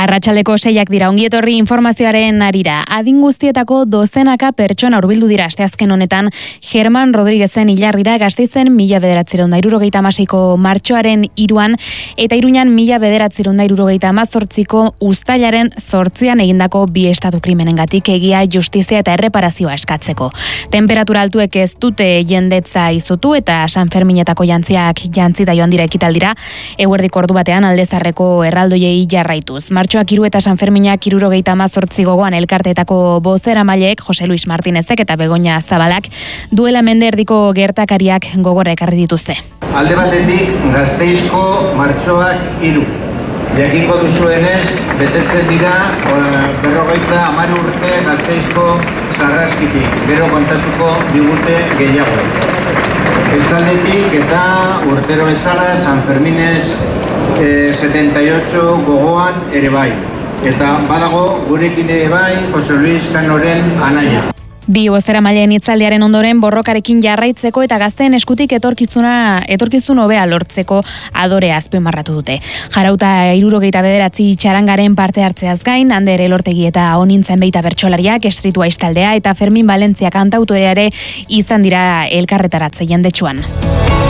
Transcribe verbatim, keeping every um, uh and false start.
Arratsaleko seiak dira, ongietorri informazioaren arira. Adin guztietako dozenaka pertsona hurbildu dira asteazken honetan German Rodriguezen hilarrira Gasteizen mila bederatziehun eta hirurogeita hamaseiko martxoaren hiruan eta Iruñan mila bederatziehun eta hirurogeita hemezortziko uztailaren zortzian egindako bi estatu krimenengatik egia, justizia eta erreparazioa eskatzeko. Temperatura altuek ez dute jendetza izutu eta Sanferminetako jantziak jantzita joan dira ekitaldira, eguerdiko ordu batean Aldezarreko erraldoiei jarraituz. Martxoak hiru eta Sanferminak hirurogeita hemezortzi gogoan elkarteetako bozeramaileek Jose Luis Martinezek eta Begoña Zabalak duela mende erdiko gertakariak gogora ekarri dituzte. Alde batetik Gasteizko martxoak hiru. Jakingo duzuenez, betetzen dira berrogeita hamar urte Gasteizko sarraskitik, gero kontatuko digute gehiago. Estaldetik eta urtero bezala Sanferminez eh, setenta y ocho gogoan ere bai. Eta badago gurekin ere bai Jose Luis Canoren anaia. Bi bozeramaileen hitzaldiaren ondoren borrokarekin jarraitzeko eta gazteen eskutik etorkizuna etorkizun hobea lortzeko adorea azpimarratu dute. Jarauta hirurogeita bederatzi txarangaren parte hartzeaz gain, Ander Elortegi eta Onintzen Beita bertsolariak, Estritua Istaldea eta Fermin Valentzia kantautorea ere izan dira elkarretaratze jendetsuan.